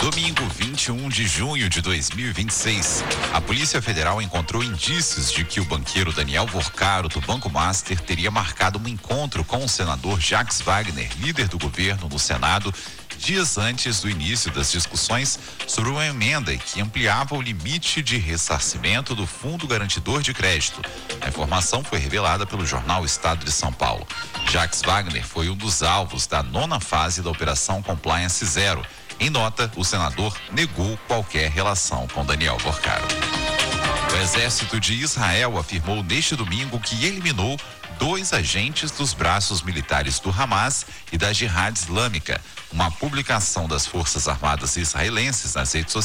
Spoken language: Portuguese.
Domingo, 21 de junho de 2026, a Polícia Federal encontrou indícios de que o banqueiro Daniel Vorcaro, do Banco Master, teria marcado um encontro com o senador Jacques Wagner, líder do governo no Senado, dias antes do início das discussões sobre uma emenda que ampliava o limite de ressarcimento do Fundo Garantidor de Crédito. A informação foi revelada pelo jornal Estado de São Paulo. Jacques Wagner foi um dos alvos da 9ª fase da Operação Compliance Zero. Em nota, o senador negou qualquer relação com Daniel Vorcaro. O Exército de Israel afirmou neste domingo que eliminou 2 agentes dos braços militares do Hamas e da Jihad Islâmica. Uma publicação das Forças Armadas israelenses nas redes sociais